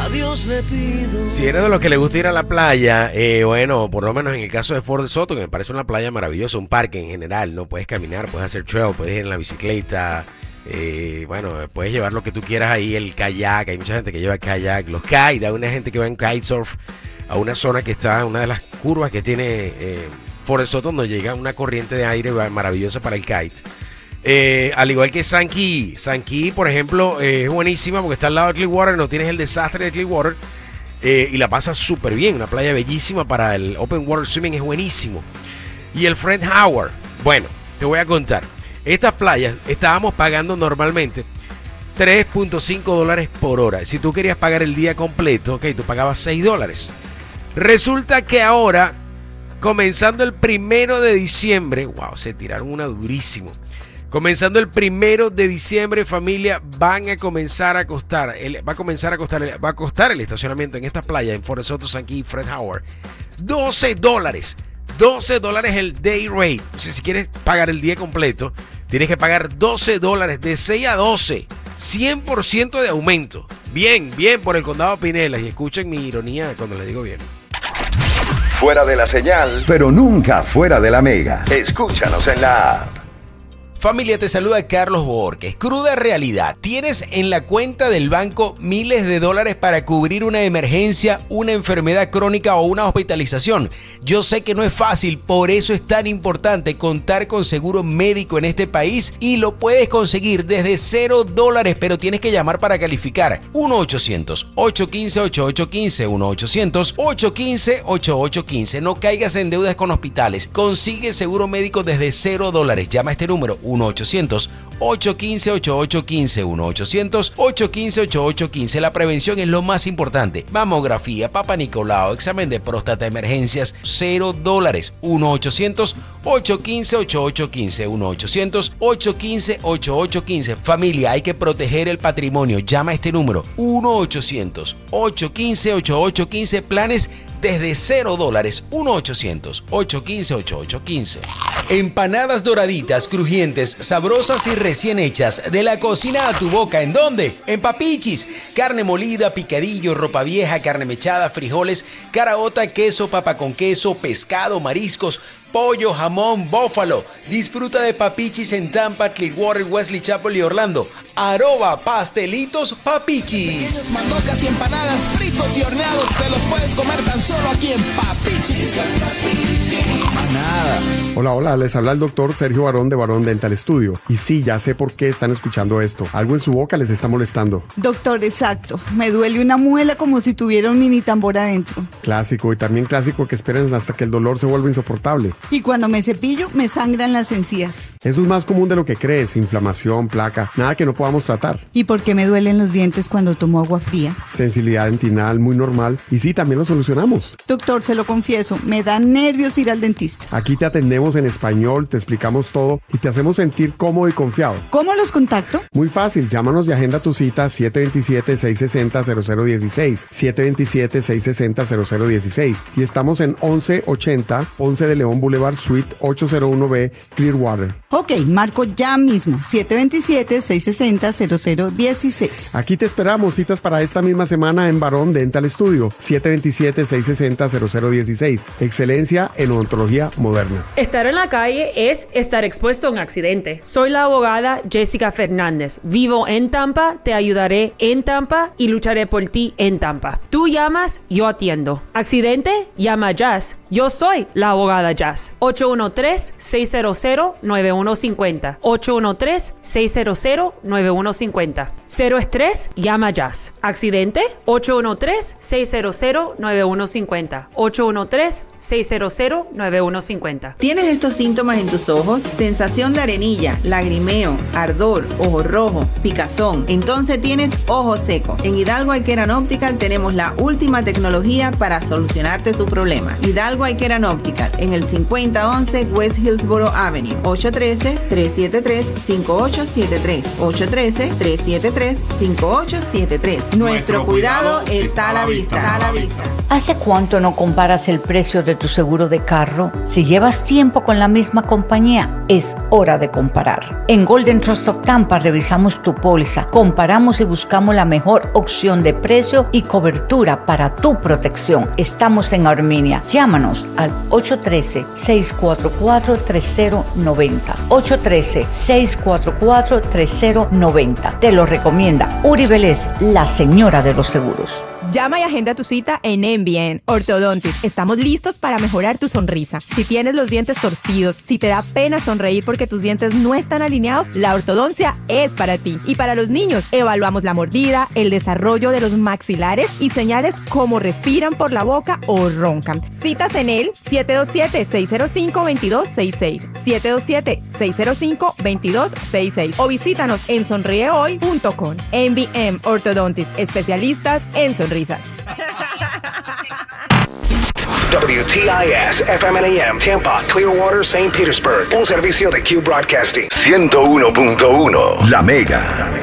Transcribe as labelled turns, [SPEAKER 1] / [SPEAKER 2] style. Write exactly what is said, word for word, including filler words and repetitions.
[SPEAKER 1] a Dios le pido.
[SPEAKER 2] Si eres de los que le gusta ir a la playa, eh, bueno, por lo menos en el caso de Fort de Soto, que me parece una playa maravillosa, un parque en general, ¿no? Puedes caminar, puedes hacer trail, puedes ir en la bicicleta, eh, bueno, puedes llevar lo que tú quieras ahí, el kayak, hay mucha gente que lleva kayak, los kites, hay una gente que va en kitesurf a una zona que está en una de las curvas que tiene eh, Fort de Soto, donde llega una corriente de aire maravillosa para el kite. Eh, al igual que Sand Key, Sand Key, por ejemplo, eh, es buenísima porque está al lado de Clearwater, no tienes el desastre de Clearwater eh, y la pasas súper bien. Una playa bellísima para el open water swimming, es buenísimo. Y el Fred Howard, bueno, te voy a contar. Estas playas estábamos pagando normalmente tres punto cinco dólares por hora. Si tú querías pagar el día completo, ok, tú pagabas seis dólares. Resulta que ahora, comenzando el primero de diciembre, wow, se tiraron una durísimo. Comenzando el primero de diciembre, familia, van a comenzar a costar, el, va a comenzar a costar, va a costar el estacionamiento en estas playas, en Fort de Soto, Sand Key y Fred Howard, doce dólares. doce dólares el day rate. O sea, si quieres pagar el día completo, tienes que pagar doce dólares, de seis a doce. cien por ciento de aumento. Bien, bien por el condado Pinellas. Y escuchen mi ironía cuando les digo bien.
[SPEAKER 3] Fuera de la señal, pero nunca fuera de la mega. Escúchanos en la app.
[SPEAKER 2] Familia, te saluda Carlos Borges. Cruda realidad. Tienes en la cuenta del banco miles de dólares para cubrir una emergencia, una enfermedad crónica o una hospitalización. Yo sé que no es fácil, por eso es tan importante contar con seguro médico en este país y lo puedes conseguir desde cero dólares, pero tienes que llamar para calificar. uno ochocientos, ocho uno cinco, ocho ocho uno cinco, uno ochocientos, ocho uno cinco, ocho ocho uno cinco. No caigas en deudas con hospitales. Consigue seguro médico desde cero dólares. Llama a este número uno ochocientos, ocho uno cinco, ocho ocho uno cinco, uno ochocientos, ocho uno cinco, ocho ocho uno cinco. La prevención es lo más importante. Mamografía, Papa Nicolau, examen de próstata, emergencias, cero dólares. uno ochocientos, ocho uno cinco, ocho ocho uno cinco, uno ochocientos, ocho uno cinco, ocho ocho uno cinco. Familia, hay que proteger el patrimonio. Llama a este número uno ochocientos, ocho uno cinco, ocho ocho uno cinco. Planes desde cero dólares, uno ochocientos, ocho uno cinco, ocho ocho uno cinco. Empanadas doraditas, crujientes, sabrosas y recién hechas. De la cocina a tu boca. ¿En dónde? En Papichis. Carne molida, picadillo, ropa vieja, carne mechada, frijoles, caraota, queso, papa con queso, pescado, mariscos, pollo, jamón, bófalo. Disfruta de Papichis en Tampa, Clearwater, Wesley Chapel y Orlando. Arroba Pastelitos Papichis.
[SPEAKER 4] Mandocas y empanadas, fritos y horneados, te los puedes comer tan solo aquí en Papichis.
[SPEAKER 5] Nada. Hola, hola, les habla el doctor Sergio Barón de Barón Dental Studio. Y sí, ya sé por qué están escuchando esto. Algo en su boca les está molestando.
[SPEAKER 6] Doctor, exacto. Me duele una muela como si tuviera un mini tambor adentro.
[SPEAKER 5] Clásico, y también clásico que esperen hasta que el dolor se vuelva insoportable.
[SPEAKER 6] Y cuando me cepillo, me sangran las encías.
[SPEAKER 5] Eso es más común de lo que crees. Inflamación, placa, nada que no podamos tratar.
[SPEAKER 6] ¿Y por qué me duelen los dientes cuando tomo agua fría?
[SPEAKER 5] Sensibilidad dentinal, muy normal. Y sí, también lo solucionamos.
[SPEAKER 6] Doctor, se lo confieso, me da nervios ir al dentista.
[SPEAKER 5] Aquí te atendemos en español, te explicamos todo y te hacemos sentir cómodo y confiado.
[SPEAKER 6] ¿Cómo los contacto?
[SPEAKER 5] Muy fácil, llámanos y agenda tu cita siete dos siete, seis seis cero, cero cero uno seis, siete dos siete, seis seis cero, cero cero uno seis. Y estamos en once ochenta, Ponce de León Boulevard, Suite ochocientos uno B, Clearwater.
[SPEAKER 6] Ok, marco ya mismo, siete dos siete, seis seis cero, cero cero uno seis.
[SPEAKER 5] Aquí te esperamos, citas para esta misma semana en Barón Dental Studio, siete dos siete, seis seis cero, cero cero uno seis. Excelencia en odontología moderna.
[SPEAKER 7] Estar en la calle es estar expuesto a un accidente. Soy la abogada Jessica Fernández. Vivo en Tampa, te ayudaré en Tampa y lucharé por ti en Tampa. Tú llamas, yo atiendo. ¿Accidente? Llama a Jazz. Yo soy la abogada Jazz. ocho uno tres, seis cero cero, nueve uno cinco cero. ocho uno tres, seis cero cero, nueve uno cinco cero. Cero estrés, llama a Jazz. ¿Accidente? ocho uno tres, seis cero cero, nueve uno cinco cero. ocho uno tres, seis cero cero, nueve uno cinco cero.
[SPEAKER 8] ¿Tienes estos síntomas en tus ojos? Sensación de arenilla, lagrimeo, ardor, ojo rojo, picazón. Entonces tienes ojo seco. En Hidalgo Eye Care and Optical tenemos la última tecnología para solucionarte tu problema. Hidalgo Santiago hay Keran Optical en el cincuenta once West Hillsboro Avenue, ocho uno tres, tres siete tres, cinco ocho siete tres, ocho uno tres, tres siete tres, cinco ocho siete tres. Nuestro, Nuestro cuidado, cuidado está a la vista. Está a la vista.
[SPEAKER 1] ¿Hace cuánto no comparas el precio de tu seguro de carro? Si llevas tiempo con la misma compañía, es hora de comparar. En Golden Trust of Tampa revisamos tu póliza, comparamos y buscamos la mejor opción de precio y cobertura para tu protección. Estamos en Armenia. Llámanos al ocho uno tres, seis cuatro cuatro, tres cero nueve cero. ocho uno tres, seis cuatro cuatro, tres cero nueve cero. Te lo recomienda Uri Vélez, la señora de los seguros.
[SPEAKER 9] Llama y agenda tu cita en M B N Orthodontics. Estamos listos para mejorar tu sonrisa. Si tienes los dientes torcidos, si te da pena sonreír porque tus dientes no están alineados, la ortodoncia es para ti. Y para los niños, evaluamos la mordida, el desarrollo de los maxilares y señales como respiran por la boca o roncan. Citas en el siete dos siete, seis cero cinco, dos dos seis seis, siete dos siete, seis cero cinco, dos dos seis seis o visítanos en sonríe hoy punto com. M B M Orthodontics, especialistas en sonrisa.
[SPEAKER 10] W T I S F M N A M Tampa, Clearwater, Saint Petersburg. Un servicio de Q Broadcasting.
[SPEAKER 3] ciento uno punto uno La Mega.